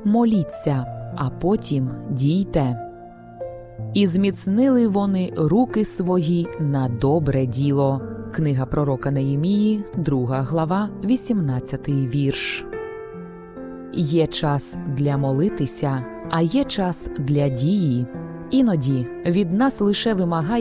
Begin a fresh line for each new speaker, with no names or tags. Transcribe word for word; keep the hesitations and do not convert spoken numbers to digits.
моліться, а потім дійте. І зміцнили вони руки свої на добре діло. Книга пророка Неємії, друга глава, вісімнадцятий вірш. Є час для молитися, а є час для дії. Іноді від нас лише вимагає